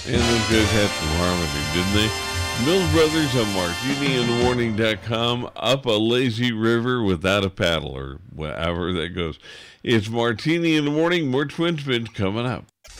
And those guys had some harmony, didn't they? Mills Brothers on MartiniInTheMorning.com. Up a lazy river without a paddle, or however that goes. It's Martini in the Morning. More Twin Spins coming up.